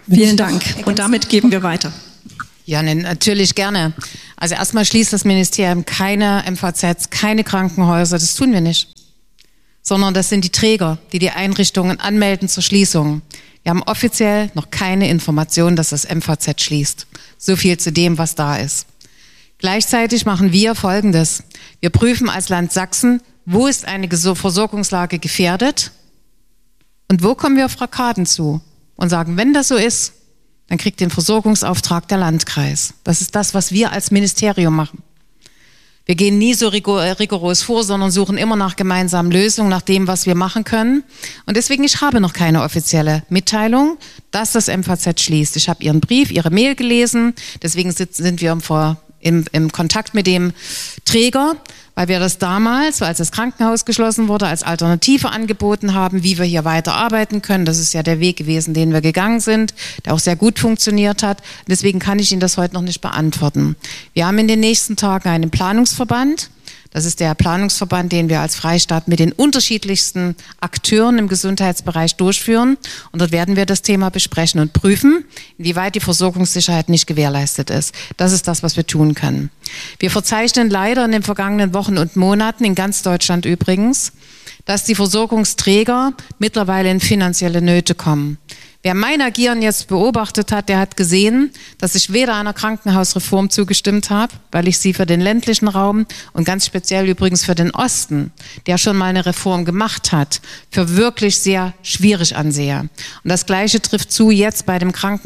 Vielen Dank. Und damit geben wir weiter. Ja, natürlich gerne. Also erstmal schließt das Ministerium keine MVZs, keine Krankenhäuser, das tun wir nicht. Sondern das sind die Träger, die die Einrichtungen anmelden zur Schließung. Wir haben offiziell noch keine Information, dass das MVZ schließt. So viel zu dem, was da ist. Gleichzeitig machen wir Folgendes. Wir prüfen als Land Sachsen, wo ist eine Versorgungslage gefährdet und wo kommen wir auf Rockaden zu und sagen, wenn das so ist, dann kriegt den Versorgungsauftrag der Landkreis. Das ist das, was wir als Ministerium machen. Wir gehen nie so rigoros vor, sondern suchen immer nach gemeinsamen Lösungen, nach dem, was wir machen können. Und deswegen, ich habe noch keine offizielle Mitteilung, dass das MVZ schließt. Ich habe Ihren Brief, Ihre Mail gelesen. Deswegen sind wir im Kontakt mit dem Träger, weil wir das damals, als das Krankenhaus geschlossen wurde, als Alternative angeboten haben, wie wir hier weiter arbeiten können. Das ist ja der Weg gewesen, den wir gegangen sind, der auch sehr gut funktioniert hat. Deswegen kann ich Ihnen das heute noch nicht beantworten. Wir haben in den nächsten Tagen einen Planungsverband. Das ist der Planungsverband, den wir als Freistaat mit den unterschiedlichsten Akteuren im Gesundheitsbereich durchführen. Und dort werden wir das Thema besprechen und prüfen, inwieweit die Versorgungssicherheit nicht gewährleistet ist. Das ist das, was wir tun können. Wir verzeichnen leider in den vergangenen Wochen und Monaten, in ganz Deutschland übrigens, dass die Versorgungsträger mittlerweile in finanzielle Nöte kommen. Wer mein Agieren jetzt beobachtet hat, der hat gesehen, dass ich weder einer Krankenhausreform zugestimmt habe, weil ich sie für den ländlichen Raum und ganz speziell übrigens für den Osten, der schon mal eine Reform gemacht hat, für wirklich sehr schwierig ansehe. Und das Gleiche trifft zu jetzt bei dem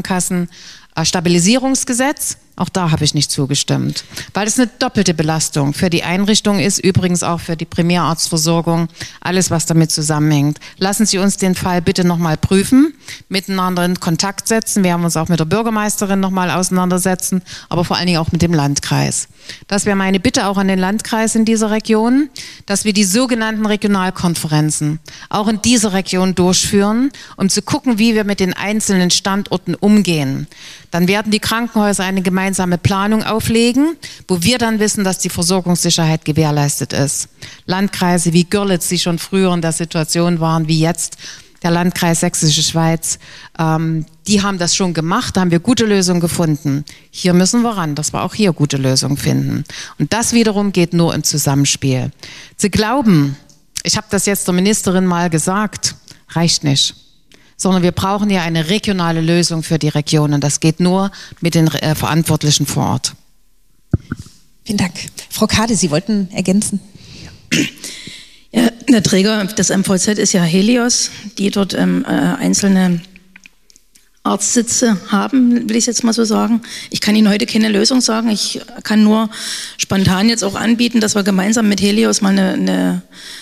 Krankenkassenstabilisierungsgesetz. Auch da habe ich nicht zugestimmt, weil es eine doppelte Belastung für die Einrichtung ist, übrigens auch für die Primärarztversorgung, alles, was damit zusammenhängt. Lassen Sie uns den Fall bitte nochmal prüfen, miteinander in Kontakt setzen. Wir haben uns auch mit der Bürgermeisterin nochmal auseinandersetzen, aber vor allen Dingen auch mit dem Landkreis. Das wäre meine Bitte auch an den Landkreis in dieser Region, dass wir die sogenannten Regionalkonferenzen auch in dieser Region durchführen, um zu gucken, wie wir mit den einzelnen Standorten umgehen. Dann werden die Krankenhäuser eine gemeinsame Planung auflegen, wo wir dann wissen, dass die Versorgungssicherheit gewährleistet ist. Landkreise wie Görlitz, die schon früher in der Situation waren wie jetzt, der Landkreis Sächsische Schweiz, die haben das schon gemacht, da haben wir gute Lösungen gefunden. Hier müssen wir ran, dass wir auch hier gute Lösungen finden. Und das wiederum geht nur im Zusammenspiel. Zu glauben, ich habe das jetzt der Ministerin mal gesagt, reicht nicht. Sondern wir brauchen ja eine regionale Lösung für die Region und das geht nur mit den Verantwortlichen vor Ort. Vielen Dank. Frau Kade, Sie wollten ergänzen? Ja, der Träger des MVZ ist ja Helios, die dort einzelne Arztsitze haben, will ich jetzt mal so sagen. Ich kann Ihnen heute keine Lösung sagen. Ich kann nur spontan jetzt auch anbieten, dass wir gemeinsam mit Helios mal eine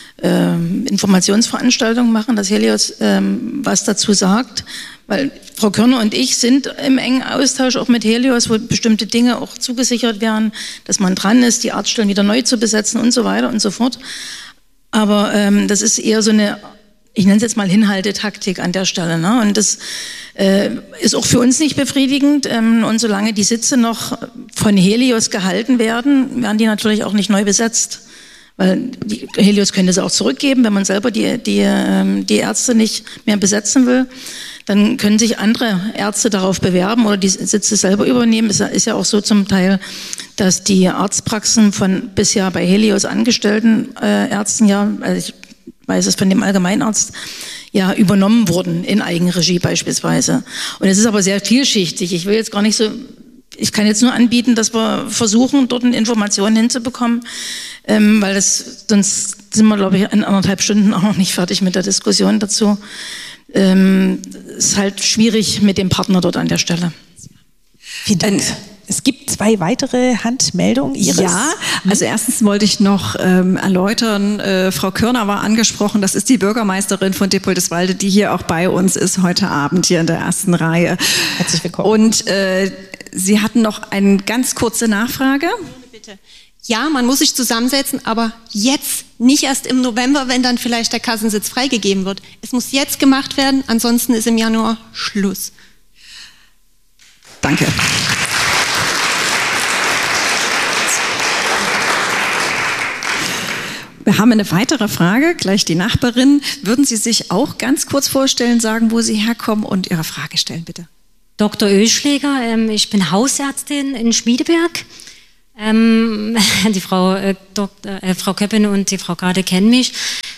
Informationsveranstaltung machen, dass Helios was dazu sagt, weil Frau Körner und ich sind im engen Austausch auch mit Helios, wo bestimmte Dinge auch zugesichert werden, dass man dran ist, die Arztstellen wieder neu zu besetzen und so weiter und so fort. Aber das ist eher so eine, ich nenne es jetzt mal Hinhaltetaktik an der Stelle, ne? Und das ist auch für uns nicht befriedigend. Und solange die Sitze noch von Helios gehalten werden, werden die natürlich auch nicht neu besetzt. Weil die Helios könnte es auch zurückgeben, wenn man selber die Ärzte nicht mehr besetzen will. Dann können sich andere Ärzte darauf bewerben oder die Sitze selber übernehmen. Es ist ja auch so zum Teil, dass die Arztpraxen von bisher bei Helios angestellten Ärzten, ja, also ich weiß es von dem Allgemeinarzt, ja, übernommen wurden in Eigenregie beispielsweise. Und es ist aber sehr vielschichtig. Ich will jetzt gar nicht so, ich kann jetzt nur anbieten, dass wir versuchen, dort Informationen hinzubekommen, weil das, sonst sind wir, glaube ich, in 1,5 Stunden auch noch nicht fertig mit der Diskussion dazu. Ist halt schwierig mit dem Partner dort an der Stelle. Vielen Dank. Es gibt 2 weitere Handmeldungen. Iris. Ja, also erstens wollte ich noch erläutern, Frau Körner war angesprochen, das ist die Bürgermeisterin von Dippoldiswalde, die hier auch bei uns ist heute Abend hier in der ersten Reihe. Herzlich willkommen. Und Sie hatten noch eine ganz kurze Nachfrage. Bitte. Ja, man muss sich zusammensetzen, aber jetzt, nicht erst im November, wenn dann vielleicht der Kassensitz freigegeben wird. Es muss jetzt gemacht werden, ansonsten ist im Januar Schluss. Danke. Wir haben eine weitere Frage, gleich die Nachbarin. Würden Sie sich auch ganz kurz vorstellen, sagen, wo Sie herkommen und Ihre Frage stellen, bitte? Dr. Oeschleger. Ich bin Hausärztin in Schmiedeberg. Die Frau Köppen und die Frau Gade kennen mich.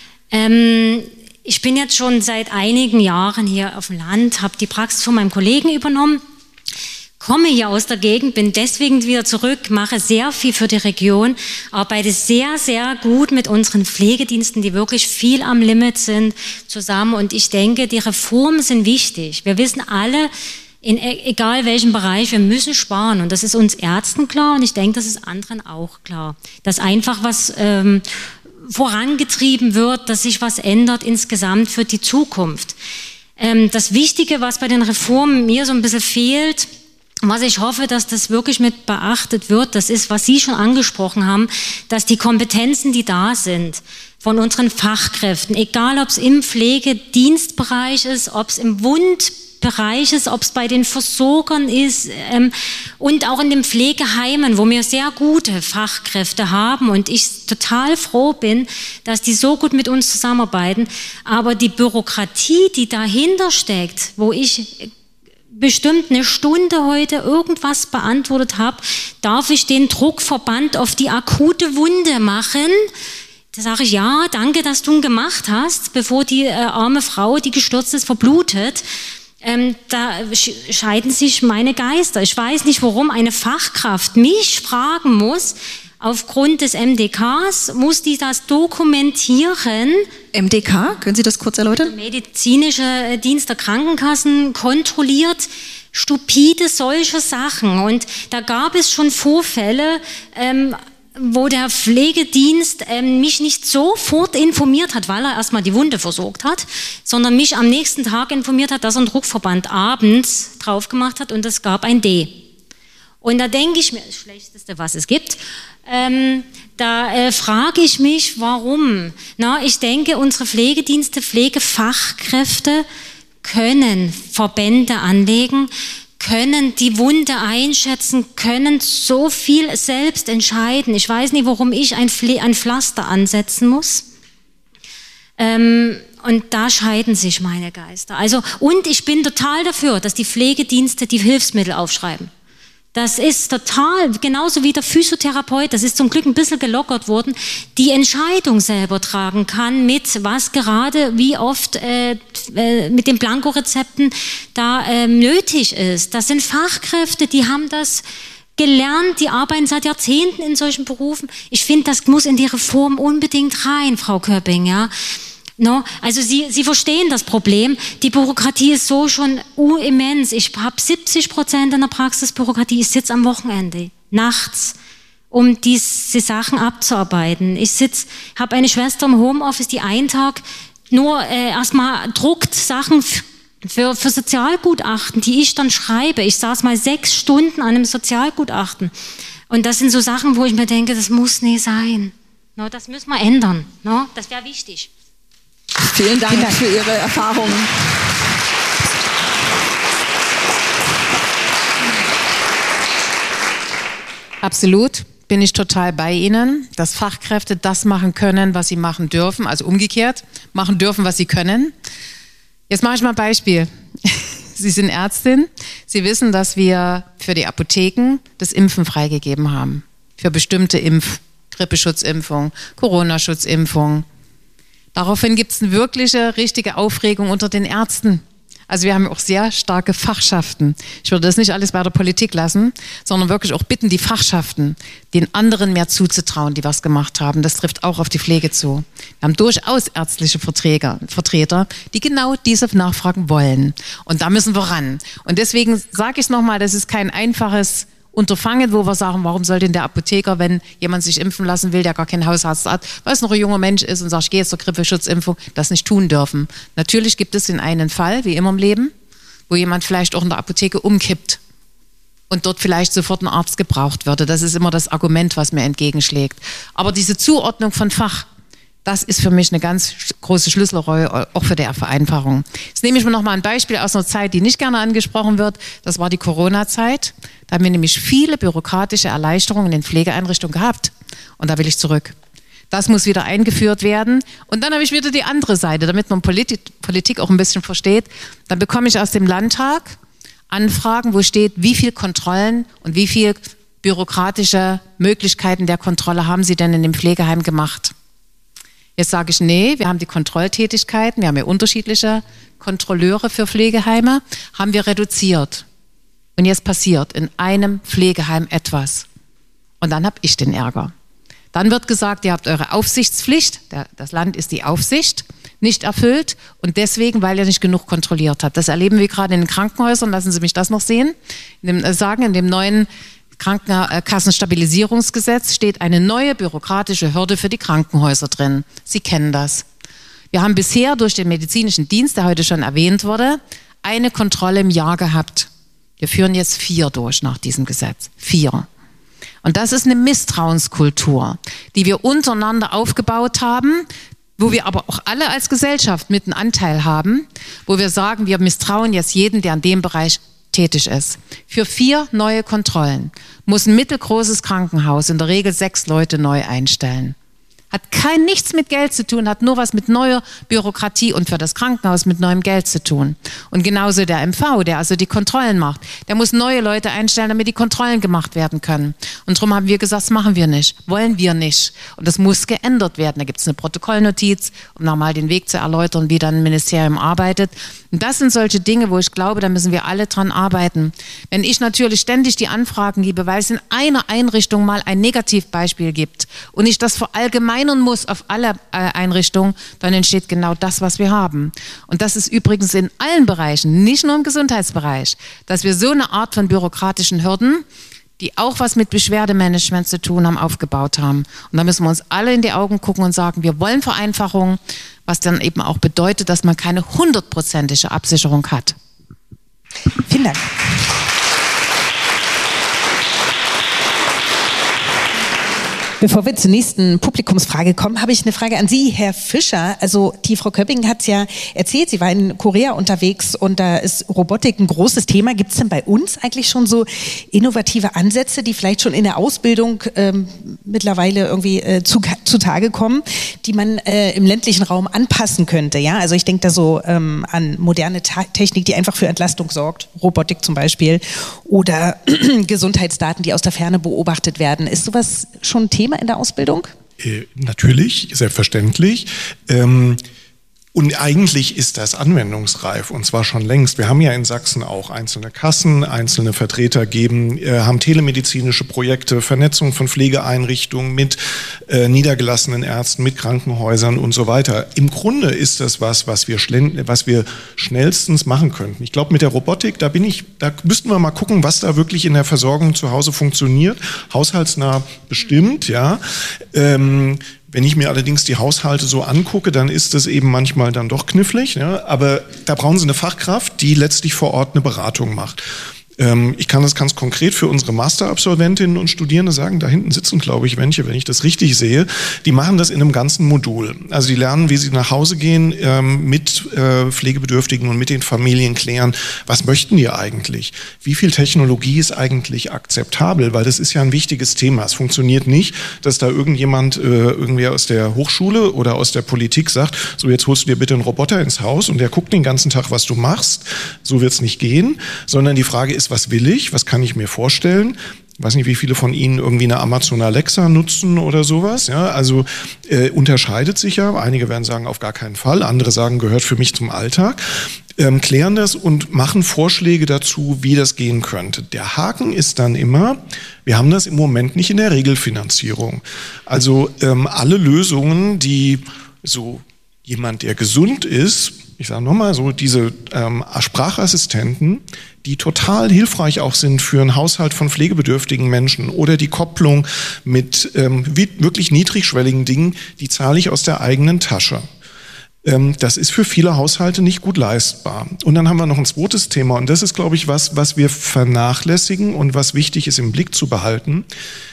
Ich bin jetzt schon seit einigen Jahren hier auf dem Land, habe die Praxis von meinem Kollegen übernommen, komme hier aus der Gegend, bin deswegen wieder zurück, mache sehr viel für die Region, arbeite sehr, sehr gut mit unseren Pflegediensten, die wirklich viel am Limit sind, zusammen. Und ich denke, die Reformen sind wichtig. Wir wissen alle, egal welchem Bereich, wir müssen sparen. Und das ist uns Ärzten klar und ich denke, das ist anderen auch klar. Dass einfach was vorangetrieben wird, dass sich was ändert insgesamt für die Zukunft. Das Wichtige, was bei den Reformen mir so ein bisschen fehlt, was ich hoffe, dass das wirklich mit beachtet wird, das ist, was Sie schon angesprochen haben, dass die Kompetenzen, die da sind, von unseren Fachkräften, egal ob es im Pflegedienstbereich ist, ob es im Wundbereich ist, ob es bei den Versorgern ist und auch in den Pflegeheimen, wo wir sehr gute Fachkräfte haben und ich total froh bin, dass die so gut mit uns zusammenarbeiten. Aber die Bürokratie, die dahinter steckt, wo ich bestimmt eine Stunde heute irgendwas beantwortet habe, darf ich den Druckverband auf die akute Wunde machen? Da sage ich, ja, danke, dass du ihn gemacht hast, bevor die arme Frau, die gestürzt ist, verblutet. Da scheiden sich meine Geister. Ich weiß nicht, warum eine Fachkraft mich fragen muss, aufgrund des MDKs muss die das dokumentieren. MDK, können Sie das kurz erläutern? Medizinische Dienst der Krankenkassen kontrolliert stupide solche Sachen. Und da gab es schon Vorfälle, wo der Pflegedienst mich nicht sofort informiert hat, weil er erstmal die Wunde versorgt hat, sondern mich am nächsten Tag informiert hat, dass er einen Druckverband abends drauf gemacht hat und es gab ein D. Und da denke ich mir, das Schlechteste, was es gibt, da frage ich mich, warum? Ich denke, unsere Pflegedienste, Pflegefachkräfte können Verbände anlegen, können die Wunde einschätzen, können so viel selbst entscheiden. Ich weiß nicht, warum ich ein Pflaster ansetzen muss. Und da scheiden sich meine Geister. Und ich bin total dafür, dass die Pflegedienste die Hilfsmittel aufschreiben. Das ist total, genauso wie der Physiotherapeut, das ist zum Glück ein bisschen gelockert worden, die Entscheidung selber tragen kann, mit was gerade, wie oft mit den Blankorezepten da nötig ist. Das sind Fachkräfte, die haben das gelernt, die arbeiten seit Jahrzehnten in solchen Berufen. Ich finde, das muss in die Reform unbedingt rein, Frau Köpping, ja. No, also Sie verstehen das Problem. Die Bürokratie ist so schon immens. Ich habe 70% in der Praxisbürokratie. Ich sitze am Wochenende, nachts, um diese Sachen abzuarbeiten. Ich habe eine Schwester im Homeoffice, die einen Tag nur erstmal druckt Sachen für Sozialgutachten, die ich dann schreibe. Ich saß mal 6 Stunden an einem Sozialgutachten. Und das sind so Sachen, wo ich mir denke, das muss nicht sein. No, das müssen wir ändern. No, das wäre wichtig. Vielen Dank für Ihre Erfahrungen. Absolut, bin ich total bei Ihnen, dass Fachkräfte das machen können, was sie machen dürfen, also umgekehrt, machen dürfen, was sie können. Jetzt mache ich mal ein Beispiel. Sie sind Ärztin, Sie wissen, dass wir für die Apotheken das Impfen freigegeben haben. Für bestimmte Grippeschutzimpfung, Corona-Schutzimpfung. Daraufhin gibt es eine wirkliche, richtige Aufregung unter den Ärzten. Also wir haben auch sehr starke Fachschaften. Ich würde das nicht alles bei der Politik lassen, sondern wirklich auch bitten, die Fachschaften, den anderen mehr zuzutrauen, die was gemacht haben. Das trifft auch auf die Pflege zu. Wir haben durchaus ärztliche Vertreter, die genau diese Nachfragen wollen. Und da müssen wir ran. Und deswegen sage ich es nochmal, das ist kein einfaches Unterfangen, wo wir sagen, warum soll denn der Apotheker, wenn jemand sich impfen lassen will, der gar keinen Hausarzt hat, weil es noch ein junger Mensch ist und sagt, ich gehe jetzt zur Grippeschutzimpfung, das nicht tun dürfen. Natürlich gibt es den einen Fall, wie immer im Leben, wo jemand vielleicht auch in der Apotheke umkippt und dort vielleicht sofort ein Arzt gebraucht würde. Das ist immer das Argument, was mir entgegenschlägt. Aber diese Zuordnung von Fach, das ist für mich eine ganz große Schlüsselrolle, auch für die Vereinfachung. Jetzt nehme ich mir noch mal ein Beispiel aus einer Zeit, die nicht gerne angesprochen wird. Das war die Corona-Zeit. Da haben wir nämlich viele bürokratische Erleichterungen in Pflegeeinrichtungen gehabt. Und da will ich zurück. Das muss wieder eingeführt werden. Und dann habe ich wieder die andere Seite, damit man Politik auch ein bisschen versteht. Dann bekomme ich aus dem Landtag Anfragen, wo steht, wie viel Kontrollen und wie viel bürokratische Möglichkeiten der Kontrolle haben Sie denn in dem Pflegeheim gemacht? Jetzt sage ich, nee, wir haben die Kontrolltätigkeiten, wir haben ja unterschiedliche Kontrolleure für Pflegeheime, haben wir reduziert. Und jetzt passiert in einem Pflegeheim etwas. Und dann habe ich den Ärger. Dann wird gesagt, ihr habt eure Aufsichtspflicht, das Land ist die Aufsicht, nicht erfüllt und deswegen, weil ihr nicht genug kontrolliert habt. Das erleben wir gerade in den Krankenhäusern, lassen Sie mich das noch sehen, in dem neuen Krankenkassenstabilisierungsgesetz steht eine neue bürokratische Hürde für die Krankenhäuser drin. Sie kennen das. Wir haben bisher durch den medizinischen Dienst, der heute schon erwähnt wurde, eine Kontrolle im Jahr gehabt. Wir führen jetzt 4 durch nach diesem Gesetz. 4. Und das ist eine Misstrauenskultur, die wir untereinander aufgebaut haben, wo wir aber auch alle als Gesellschaft mit einem Anteil haben, wo wir sagen, wir misstrauen jetzt jeden, der in dem Bereich tätig ist. Für 4 neue Kontrollen muss ein mittelgroßes Krankenhaus in der Regel 6 Leute neu einstellen. Hat nichts mit Geld zu tun, hat nur was mit neuer Bürokratie und für das Krankenhaus mit neuem Geld zu tun. Und genauso der MV, der also die Kontrollen macht, der muss neue Leute einstellen, damit die Kontrollen gemacht werden können. Und darum haben wir gesagt, das machen wir nicht, wollen wir nicht. Und das muss geändert werden. Da gibt es eine Protokollnotiz, um nochmal den Weg zu erläutern, wie dann ein Ministerium arbeitet. Und das sind solche Dinge, wo ich glaube, da müssen wir alle dran arbeiten. Wenn ich natürlich ständig die Anfragen gebe, weil es in einer Einrichtung mal ein Negativbeispiel gibt und ich das verallgemeinern muss auf alle Einrichtungen, dann entsteht genau das, was wir haben. Und das ist übrigens in allen Bereichen, nicht nur im Gesundheitsbereich, dass wir so eine Art von bürokratischen Hürden, die auch was mit Beschwerdemanagement zu tun haben, aufgebaut haben. Und da müssen wir uns alle in die Augen gucken und sagen, wir wollen Vereinfachung, was dann eben auch bedeutet, dass man keine 100%ige Absicherung hat. Vielen Dank. Bevor wir zur nächsten Publikumsfrage kommen, habe ich eine Frage an Sie, Herr Fischer. Also die Frau Köpping hat es ja erzählt, sie war in Korea unterwegs und da ist Robotik ein großes Thema. Gibt es denn bei uns eigentlich schon so innovative Ansätze, die vielleicht schon in der Ausbildung mittlerweile irgendwie zutage kommen, die man im ländlichen Raum anpassen könnte? Ja, also ich denke da so an moderne Technik, die einfach für Entlastung sorgt, Robotik zum Beispiel, oder Gesundheitsdaten, die aus der Ferne beobachtet werden. Ist sowas schon ein Thema in der Ausbildung? Natürlich, selbstverständlich. Und eigentlich ist das anwendungsreif und zwar schon längst. Wir haben ja in Sachsen auch einzelne Kassen, einzelne Vertreter haben telemedizinische Projekte, Vernetzung von Pflegeeinrichtungen mit niedergelassenen Ärzten, mit Krankenhäusern und so weiter. Im Grunde ist das was wir schnellstens machen könnten. Ich glaube, mit der Robotik, da müssten wir mal gucken, was da wirklich in der Versorgung zu Hause funktioniert. Haushaltsnah bestimmt, ja. Wenn ich mir allerdings die Haushalte so angucke, dann ist das eben manchmal dann doch knifflig. Ja? Aber da brauchen Sie eine Fachkraft, die letztlich vor Ort eine Beratung macht. Ich kann das ganz konkret für unsere Masterabsolventinnen und Studierende sagen, da hinten sitzen, glaube ich, welche, wenn ich das richtig sehe, die machen das in einem ganzen Modul. Also die lernen, wie sie nach Hause gehen, mit Pflegebedürftigen und mit den Familien klären, was möchten die eigentlich? Wie viel Technologie ist eigentlich akzeptabel? Weil das ist ja ein wichtiges Thema. Es funktioniert nicht, dass da irgendwer aus der Hochschule oder aus der Politik sagt, so jetzt holst du dir bitte einen Roboter ins Haus und der guckt den ganzen Tag, was du machst. So wird es nicht gehen, sondern die Frage ist, was will ich? Was kann ich mir vorstellen? Ich weiß nicht, wie viele von Ihnen irgendwie eine Amazon Alexa nutzen oder sowas. Ja, also unterscheidet sich ja. Einige werden sagen, auf gar keinen Fall. Andere sagen, gehört für mich zum Alltag. Klären das und machen Vorschläge dazu, wie das gehen könnte. Der Haken ist dann immer, wir haben das im Moment nicht in der Regelfinanzierung. Also alle Lösungen, die so jemand, der gesund ist, ich sage nochmal so, diese Sprachassistenten, die total hilfreich auch sind für einen Haushalt von pflegebedürftigen Menschen oder die Kopplung mit wirklich niedrigschwelligen Dingen, die zahle ich aus der eigenen Tasche. Das ist für viele Haushalte nicht gut leistbar. Und dann haben wir noch ein zweites Thema und das ist, glaube ich, was wir vernachlässigen und was wichtig ist im Blick zu behalten.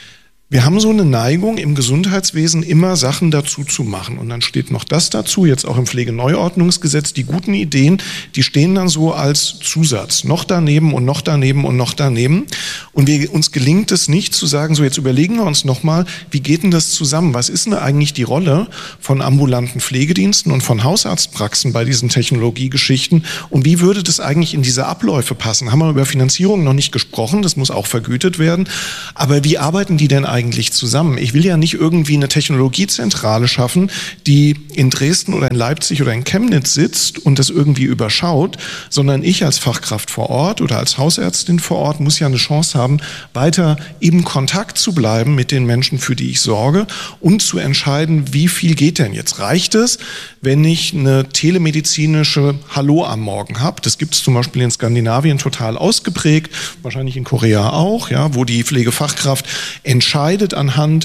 Wir haben so eine Neigung im Gesundheitswesen, immer Sachen dazu zu machen. Und dann steht noch das dazu, jetzt auch im Pflegeneuordnungsgesetz. Die guten Ideen, die stehen dann so als Zusatz. Noch daneben und noch daneben und noch daneben. Und uns gelingt es nicht zu sagen, so jetzt überlegen wir uns nochmal, wie geht denn das zusammen? Was ist denn eigentlich die Rolle von ambulanten Pflegediensten und von Hausarztpraxen bei diesen Technologiegeschichten? Und wie würde das eigentlich in diese Abläufe passen? Haben wir über Finanzierung noch nicht gesprochen, das muss auch vergütet werden. Aber wie arbeiten die denn eigentlich zusammen? Ich will ja nicht irgendwie eine Technologiezentrale schaffen, die in Dresden oder in Leipzig oder in Chemnitz sitzt und das irgendwie überschaut, sondern ich als Fachkraft vor Ort oder als Hausärztin vor Ort muss ja eine Chance haben, weiter im Kontakt zu bleiben mit den Menschen, für die ich sorge und zu entscheiden, wie viel geht denn jetzt? Reicht es, wenn ich eine telemedizinische Hallo am Morgen habe? Das gibt es zum Beispiel in Skandinavien total ausgeprägt, wahrscheinlich in Korea auch, ja, wo die Pflegefachkraft entscheidet anhand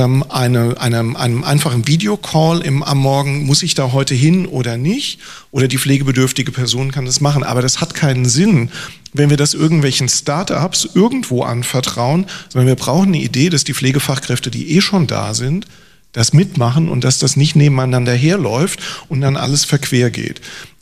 einem einfachen Videocall am Morgen, muss ich da heute hin oder nicht? Oder die pflegebedürftige Person kann das machen. Aber das hat keinen Sinn, wenn wir das irgendwelchen Start-ups irgendwo anvertrauen, sondern wir brauchen eine Idee, dass die Pflegefachkräfte, die schon da sind, das mitmachen und dass das nicht nebeneinander herläuft und dann alles verquer geht.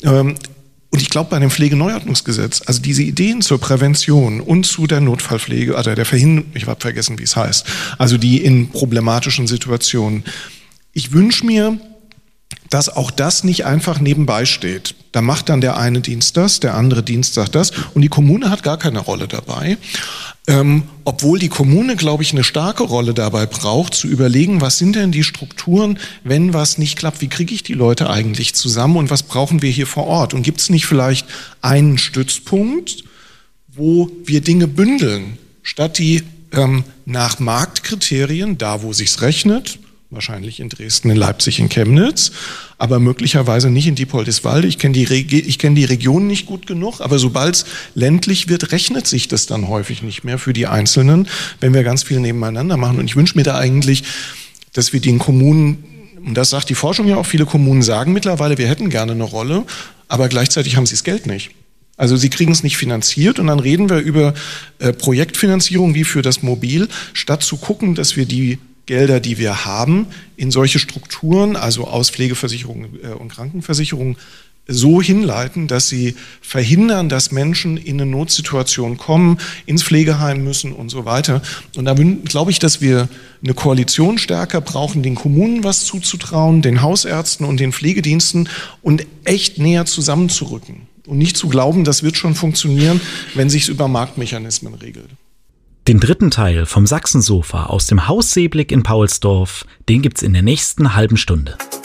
Und ich glaube, bei dem Pflegeneuordnungsgesetz, also diese Ideen zur Prävention und zu der Notfallpflege, also der Verhinderung, ich habe vergessen, wie es heißt, also die in problematischen Situationen. Ich wünsche mir, dass auch das nicht einfach nebenbei steht. Da macht dann der eine Dienst das, der andere Dienst sagt das und die Kommune hat gar keine Rolle dabei. Obwohl die Kommune, glaube ich, eine starke Rolle dabei braucht, zu überlegen, was sind denn die Strukturen, wenn was nicht klappt, wie kriege ich die Leute eigentlich zusammen und was brauchen wir hier vor Ort? Und gibt es nicht vielleicht einen Stützpunkt, wo wir Dinge bündeln, statt die nach Marktkriterien, da wo sich's rechnet, wahrscheinlich in Dresden, in Leipzig, in Chemnitz, aber möglicherweise nicht in Diepoldiswalde. Ich kenne die Region nicht gut genug, aber sobald es ländlich wird, rechnet sich das dann häufig nicht mehr für die Einzelnen, wenn wir ganz viel nebeneinander machen. Und ich wünsche mir da eigentlich, dass wir den Kommunen, und das sagt die Forschung ja auch, viele Kommunen sagen mittlerweile, wir hätten gerne eine Rolle, aber gleichzeitig haben sie das Geld nicht. Also sie kriegen es nicht finanziert und dann reden wir über Projektfinanzierung wie für das Mobil, statt zu gucken, dass wir die Gelder, die wir haben, in solche Strukturen, also aus Pflegeversicherungen und Krankenversicherungen, so hinleiten, dass sie verhindern, dass Menschen in eine Notsituation kommen, ins Pflegeheim müssen und so weiter. Und da glaube ich, dass wir eine Koalition stärker brauchen, den Kommunen was zuzutrauen, den Hausärzten und den Pflegediensten und echt näher zusammenzurücken. Und nicht zu glauben, das wird schon funktionieren, wenn sich es über Marktmechanismen regelt. Den dritten Teil vom Sachsensofa aus dem Haus Seeblick in Paulsdorf, den gibt's in der nächsten halben Stunde.